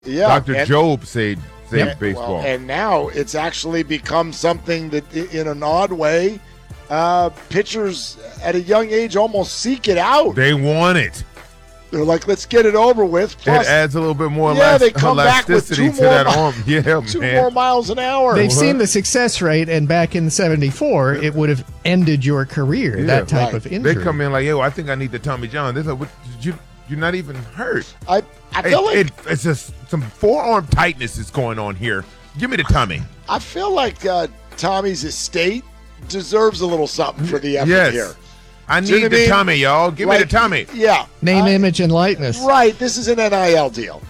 Yeah, Dr. Job said baseball. Well, and now it's actually become something that, in an odd way, pitchers at a young age almost seek it out. They want it. They're like, let's get it over with. Plus, it adds a little bit more they come back with elasticity to that arm. Yeah, two more miles an hour. They've seen the success rate, and back in '74, it would have ended your career, that type of injury. They come in like, yo, I think I need the Tommy John. They're like, you're not even hurt. I feel like it's just some forearm tightness is going on here. Give me the Tommy. I feel like Tommy's estate deserves a little something for the effort here. I need the Tommy, y'all. Give me the Tommy. Yeah. Name, image, and likeness. Right. This is an NIL deal.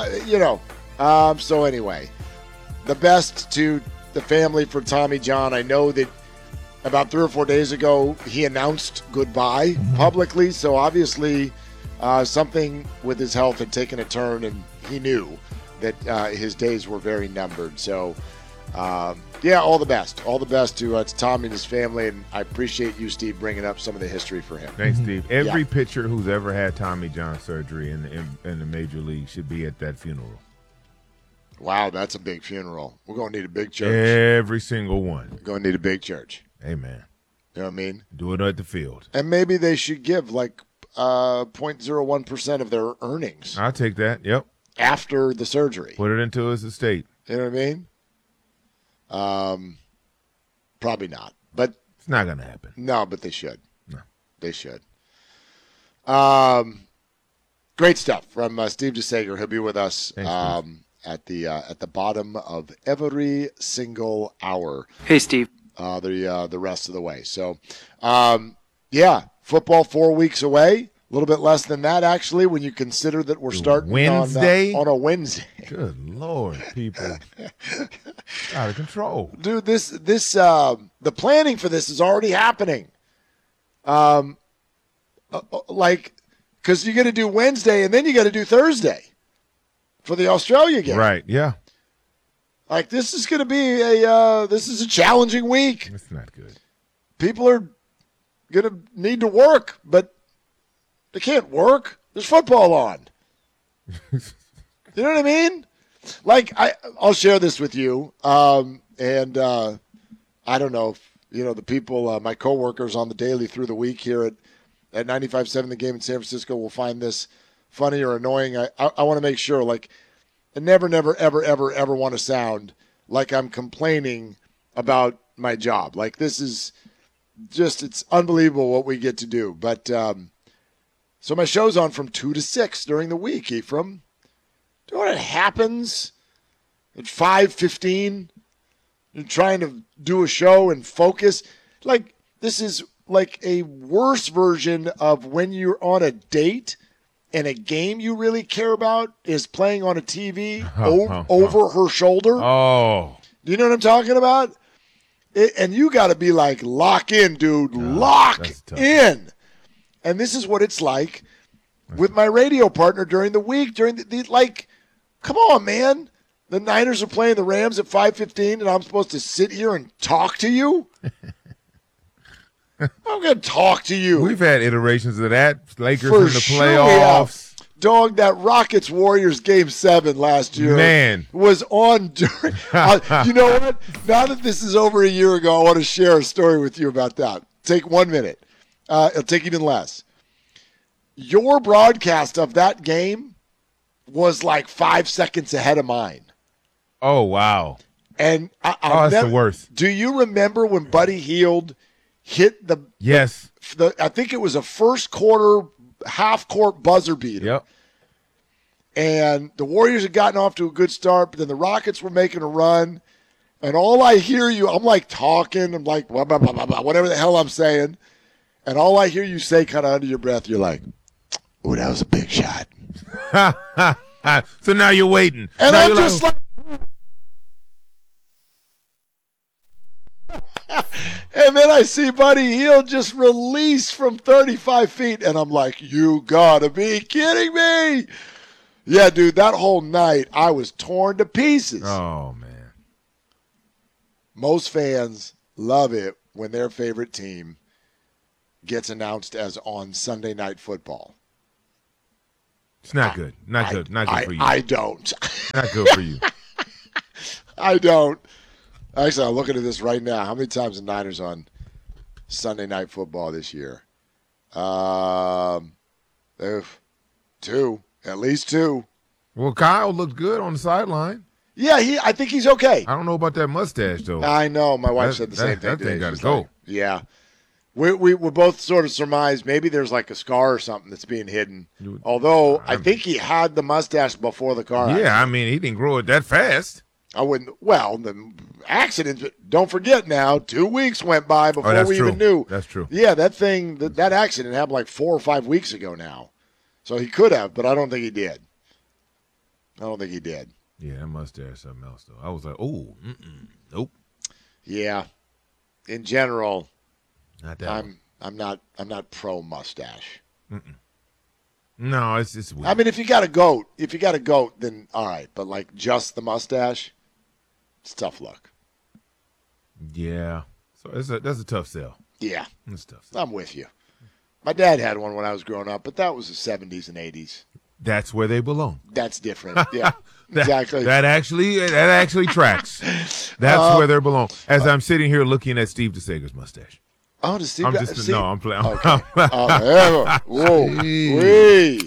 So anyway, the best to the family for Tommy John. I know that about 3 or 4 days ago, he announced goodbye publicly. So obviously something with his health had taken a turn, and he knew that his days were very numbered. So, all the best. All the best to Tommy and his family, and I appreciate you, Steve, bringing up some of the history for him. Thanks, Steve. Every pitcher who's ever had Tommy John surgery in the major league should be at that funeral. Wow, that's a big funeral. We're going to need a big church. Every single one. We're going to need a big church. Amen. You know what I mean? Do it at the field. And maybe they should give 0.01% of their earnings. I'll take that. Yep. After the surgery. Put it into his estate. You know what I mean? Probably not, but it's not going to happen. No, but they should. No, they should. Great stuff from Steve DeSager. He'll be with us at the bottom of every single hour. Hey, Steve. The rest of the way. So, football 4 weeks away. A little bit less than that, actually, when you consider that we're starting Wednesday? on a Wednesday. Good Lord, people. Out of control. Dude, the planning for this is already happening. Because you got to do Wednesday and then you got to do Thursday for the Australia game. Right, yeah. Like, this is going to be this is a challenging week. It's not good. People are going to need to work, but they can't work. There's football on. You know what I mean? Like, I'll share this with you. I don't know if, the people, my coworkers on the daily through the week here at 95.7 The Game in San Francisco will find this funny or annoying. I want to make sure, I never, ever, ever, ever want to sound like I'm complaining about my job. Like, this is just, it's unbelievable what we get to do. But, so my show's on from 2 to 6 during the week, Ephraim. Do you know what happens at 5:15? You're trying to do a show and focus. Like, this is like a worse version of when you're on a date and a game you really care about is playing on a TV over her shoulder. Oh. Do you know what I'm talking about? And you got to be like, lock in, dude. Lock in. And this is what it's like with my radio partner during the week, during the come on, man. The Niners are playing the Rams at 5:15, and I'm supposed to sit here and talk to you? I'm going to talk to you. We've had iterations of that. Lakers For in the sure playoffs. Dog, that Rockets-Warriors Game 7 last year was on during you know what? Now that this is over a year ago, I want to share a story with you about that. Take 1 minute. It'll take even less. Your broadcast of that game was like 5 seconds ahead of mine. Oh, wow. And that's the worst. Do you remember when Buddy Hield hit the – Yes. I think it was a first quarter, half-court buzzer beater. Yep. And the Warriors had gotten off to a good start, but then the Rockets were making a run. And all I hear I'm like talking. I'm like, blah, blah, blah, blah, blah, whatever the hell I'm saying. And all I hear you say kind of under your breath, you're like, oh, that was a big shot. So now you're waiting. And now I'm just like, and then I see Buddy Hield just release from 35 feet, and I'm like, you gotta be kidding me. Yeah, dude, that whole night, I was torn to pieces. Oh, man. Most fans love it when their favorite team gets announced as on Sunday Night Football. It's not good. Not good. Not good for you. I don't. Not good for you. I don't. Actually, I'm looking at this right now. How many times the Niners on Sunday Night Football this year? Two. At least two. Well, Kyle looked good on the sideline. Yeah, I think he's okay. I don't know about that mustache, though. I know. My wife said the same thing That today. thing got to She's go. like, yeah. We both sort of surmised maybe there's like a scar or something that's being hidden. Although I think he had the mustache before the car accident. Yeah, I mean, he didn't grow it that fast. I wouldn't. Well, the accident. Don't forget now. 2 weeks went by before we even knew. That's true. Yeah, that thing. That accident happened like 4 or 5 weeks ago now. So he could have, but I don't think he did. Yeah, that mustache something else though. I was like, oh, nope. Yeah, in general, Not that. I'm not pro mustache. No, it's weird. I mean, if you got a goat, then all right. But like just the mustache, it's tough luck. Yeah. So that's a tough sell. Yeah, It's a tough sell. I'm with you. My dad had one when I was growing up, but that was the 70s and 80s. That's where they belong. That's different. Yeah, exactly. That actually tracks. That's where they belong. As I'm sitting here looking at Steve DeSega's mustache. Oh, to see. I'm playing. Okay. Whoa. Wee.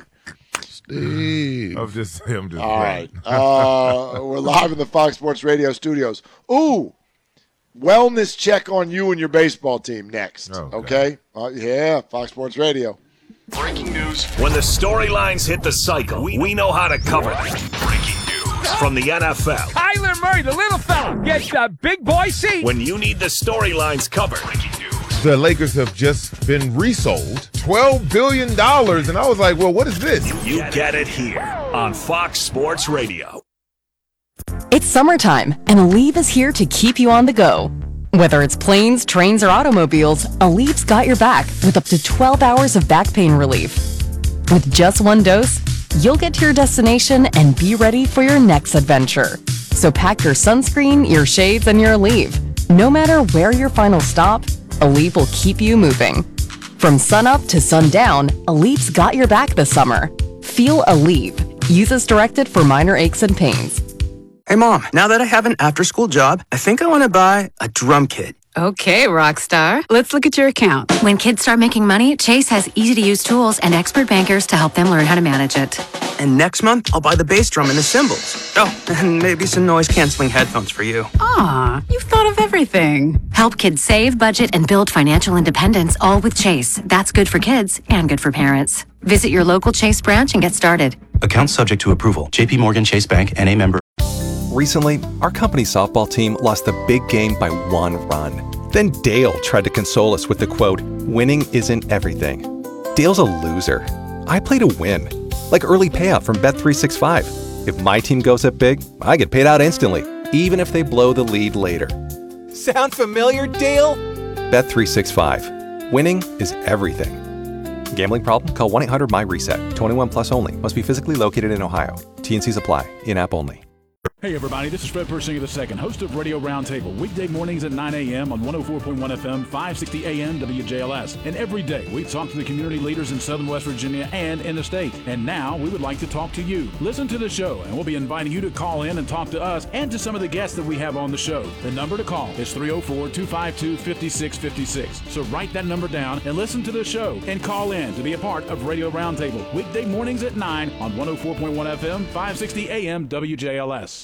Steve. I'm just All right. We're live in the Fox Sports Radio studios. Ooh. Wellness check on you and your baseball team next. Oh, okay? Yeah, Fox Sports Radio. Breaking news. When the storylines hit the cycle, we know how to cover them. Breaking news from the NFL. Kyler Murray, the little fella, gets the big boy seat. When you need the storylines covered. Breaking news. The Lakers have just been resold $12 billion. And I was like, well, what is this? You get it here on Fox Sports Radio. It's summertime, and Aleve is here to keep you on the go. Whether it's planes, trains, or automobiles, Aleve's got your back with up to 12 hours of back pain relief. With just one dose, you'll get to your destination and be ready for your next adventure. So pack your sunscreen, your shades, and your Aleve. No matter where your final stop, Aleve will keep you moving. From sunup to sundown, Aleve's got your back this summer. Feel Aleve. Use as directed for minor aches and pains. Hey, Mom, now that I have an after-school job, I think I want to buy a drum kit. Okay, Rockstar. Let's look at your account. When kids start making money, Chase has easy-to-use tools and expert bankers to help them learn how to manage it. And next month, I'll buy the bass drum and the cymbals. Oh, and maybe some noise-canceling headphones for you. Aw, you've thought of everything. Help kids save, budget, and build financial independence, all with Chase. That's good for kids and good for parents. Visit your local Chase branch and get started. Account subject to approval. JP Morgan Chase Bank, N.A. member. Recently, our company softball team lost the big game by 1 run. Then Dale tried to console us with the quote, "Winning isn't everything." Dale's a loser. I play to win. Like early payout from Bet365. If my team goes up big, I get paid out instantly, even if they blow the lead later. Sound familiar, Dale? Bet365. Winning is everything. Gambling problem? Call 1-800-MY-RESET. 21 plus only. Must be physically located in Ohio. T&Cs apply. In-app only. Hey everybody, this is Fred Persinger II, host of Radio Roundtable, weekday mornings at 9 a.m. on 104.1 FM, 560 AM WJLS. And every day, we talk to the community leaders in Southern West Virginia and in the state. And now, we would like to talk to you. Listen to the show, and we'll be inviting you to call in and talk to us and to some of the guests that we have on the show. The number to call is 304-252-5656. So write that number down and listen to the show and call in to be a part of Radio Roundtable, weekday mornings at 9 on 104.1 FM, 560 AM WJLS.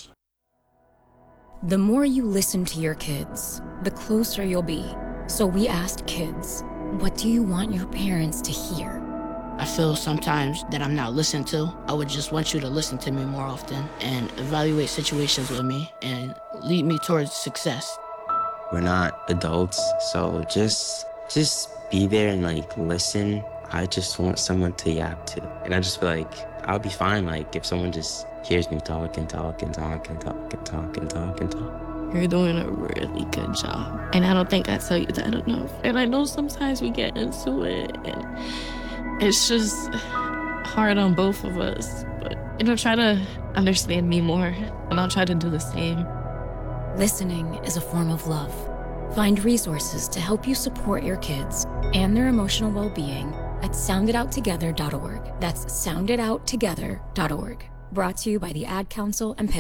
The more you listen to your kids, the closer you'll be. So we asked kids, what do you want your parents to hear? I feel sometimes that I'm not listened to. I would just want you to listen to me more often and evaluate situations with me and lead me towards success. We're not adults, so just be there and listen. I just want someone to yap to. And I just feel like I'll be fine if someone just hears me talk and talk and talk and talk and talk and talk and talk. You're doing a really good job. And I don't think I tell you that enough. And I know sometimes we get into it and it's just hard on both of us. But, try to understand me more and I'll try to do the same. Listening is a form of love. Find resources to help you support your kids and their emotional well-being at soundidouttogether.org. That's soundidouttogether.org. Brought to you by the Ad Council and